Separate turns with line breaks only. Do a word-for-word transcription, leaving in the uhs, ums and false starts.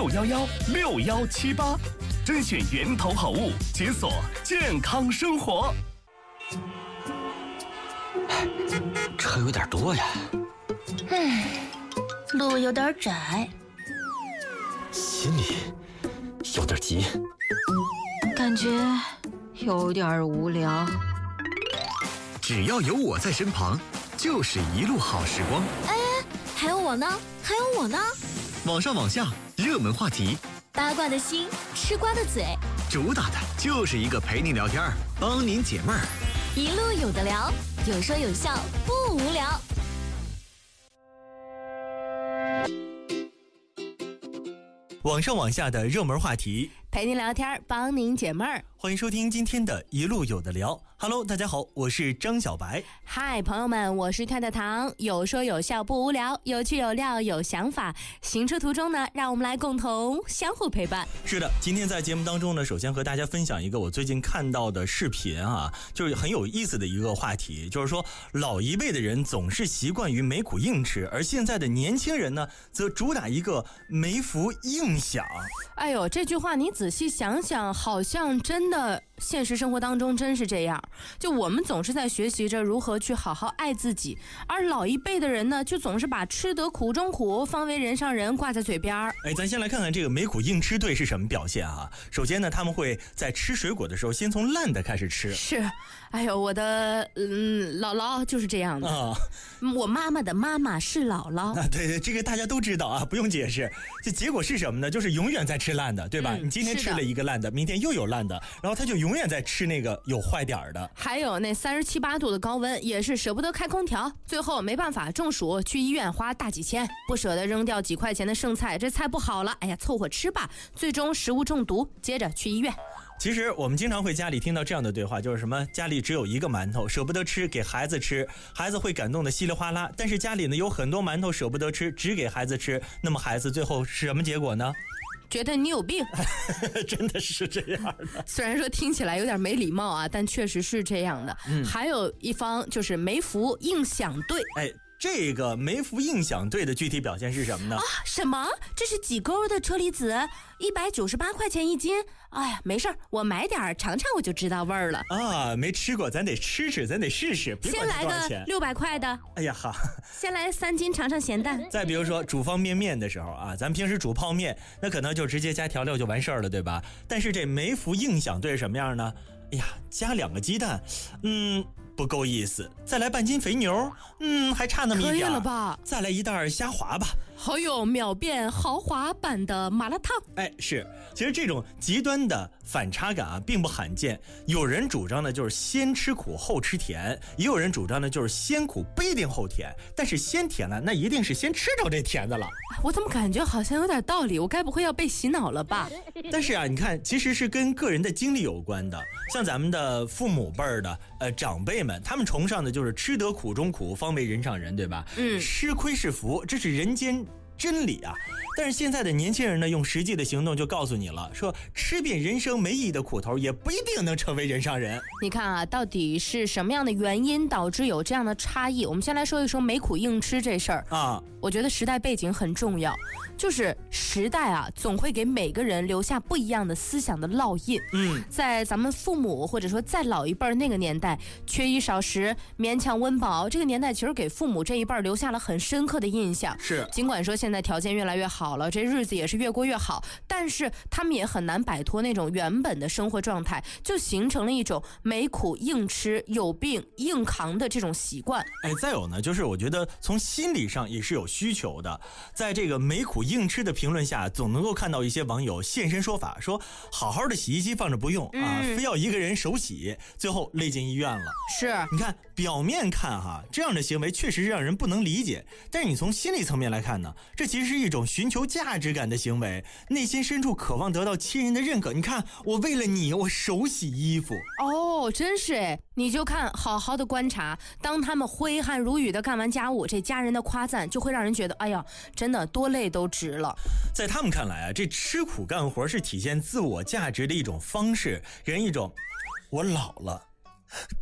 六幺幺六幺七八，甄选源头好物，解锁健康生活。
车有点多呀，
唉，路有点窄，
心里有点急，
感觉有点无聊。
只要有我在身旁，就是一路好时光。
哎，还有我呢，还有我呢。
网上网下，热门话题，
八卦的心，吃瓜的嘴，
主打的就是一个陪你聊天，帮您解闷儿。
一路有的聊，有说有笑，不无聊。
网上网下的热门话题，
陪您聊天，帮您解闷儿。
欢迎收听今天的一路有的聊。Hello， 大家好，我是张小白。
嗨，朋友们，我是跳跳糖，有说有笑不无聊，有趣有料有想法。行车途中呢，让我们来共同相互陪伴。
是的，今天在节目当中呢，首先和大家分享一个我最近看到的视频啊，就是很有意思的一个话题，就是说老一辈的人总是习惯于没苦硬吃，而现在的年轻人呢，则主打一个没福硬享。
哎呦，这句话你仔细想想，好像真的现实生活当中真是这样。就我们总是在学习着如何去好好爱自己，而老一辈的人呢，就总是把吃得苦中苦，方为人上人挂在嘴边儿。
哎，咱先来看看这个没苦硬吃队是什么表现啊？首先呢，他们会在吃水果的时候，先从烂的开始吃。
是，哎呦，我的嗯姥姥就是这样的
啊。
我妈妈的妈妈是姥姥
啊，对，这个大家都知道啊，不用解释。这结果是什么呢？就是永远在吃烂的，对吧？
嗯、
你今天吃了一个烂的，明天又有烂的，然后他就永远在吃那个有坏点儿的。
还有那三十七八度的高温，也是舍不得开空调，最后没办法中暑，去医院花大几千，不舍得扔掉几块钱的剩菜，这菜不好了，哎呀，凑合吃吧，最终食物中毒，接着去医院。
其实我们经常会家里听到这样的对话，就是什么家里只有一个馒头，舍不得吃给孩子吃，孩子会感动的稀里哗啦，但是家里呢有很多馒头舍不得吃，只给孩子吃，那么孩子最后是什么结果呢？
觉得你有病。
真的是这样的。
虽然说听起来有点没礼貌啊，但确实是这样的。嗯、还有一方就是没福硬享队。
哎，这个没福硬享队的具体表现是什么呢？
啊，什么？这是几勾的车厘子，一百九十八块钱一斤。哎呀，没事儿，我买点尝尝，我就知道味儿了。
啊，没吃过，咱得吃吃，咱得试试，别管多少钱。
先来个六百块的。
哎呀哈，
先来三斤尝尝咸淡。
再比如说煮方便面的时候啊，咱平时煮泡面，那可能就直接加调料就完事儿了，对吧？但是这没福硬享队是什么样呢？哎呀，加两个鸡蛋，嗯，不够意思。再来半斤肥牛，嗯，还差那么一点。
可以了吧？
再来一袋虾滑吧。
还有秒变豪华版的麻辣烫。
哎，是，其实这种极端的反差感啊，并不罕见。有人主张呢，就是先吃苦后吃甜；也有人主张呢，就是先苦不一定后甜。但是先甜了，那一定是先吃着这甜的了。
我怎么感觉好像有点道理？我该不会要被洗脑了吧？
但是啊，你看，其实是跟个人的经历有关的。像咱们的父母辈儿的呃长辈们，他们崇尚的就是吃得苦中苦，方为人上人，对吧？嗯，吃亏是福，这是人间真理啊。但是现在的年轻人呢，用实际的行动就告诉你了，说吃遍人生没意义的苦头，也不一定能成为人上人。
你看啊，到底是什么样的原因导致有这样的差异？我们先来说一说没苦硬吃这事儿啊。我觉得时代背景很重要，就是时代啊，总会给每个人留下不一样的思想的烙印。嗯，在咱们父母或者说再老一辈那个年代，缺衣少食、勉强温饱，这个年代其实给父母这一辈留下了很深刻的印象。
是，
尽管说现在条件越来越好了，这日子也是越过越好，但是他们也很难摆脱那种原本的生活状态，就形成了一种没苦硬吃、有病硬扛的这种习惯。
哎，再有呢，就是我觉得从心理上也是有需求的。在这个没苦硬吃的评论下，总能够看到一些网友现身说法，说好好的洗衣机放着不用、嗯、啊，非要一个人手洗，最后累进医院了。
是，
你看表面看哈，这样的行为确实是让人不能理解，但是你从心理层面来看呢，这其实是一种寻求价值感的行为，内心深处渴望得到亲人的认可。你看，我为了你，我手洗衣服。
哦，真是哎，你就看，好好的观察，当他们挥汗如雨的干完家务，这家人的夸赞就会让人觉得，哎呀，真的多累都值了。
在他们看来啊，这吃苦干活是体现自我价值的一种方式，给人一种我老了